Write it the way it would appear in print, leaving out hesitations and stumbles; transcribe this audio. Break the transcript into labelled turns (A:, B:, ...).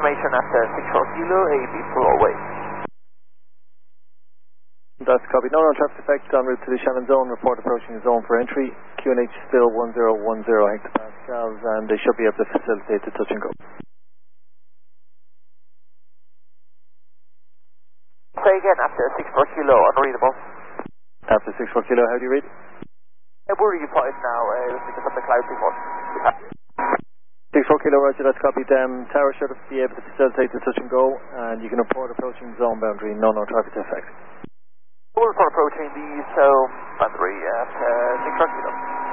A: information after 64 kilo, AB full away.
B: That's copy. No traffic effect en route to the Shannon zone. Report approaching the zone for entry. QNH still 1010 hectopascals, and they should be able to facilitate the touch and go.
A: Say again, after 64 kilo, unreadable.
B: After 64 kilo, how do you read?
A: We're reading fine now, because of the cloud report.
B: 64 kilo, roger, that's copied. Tower should be able to facilitate the touch and go, and you can report approaching zone boundary. No traffic effect.
A: We'll report approaching the zone boundary at 64 kilo.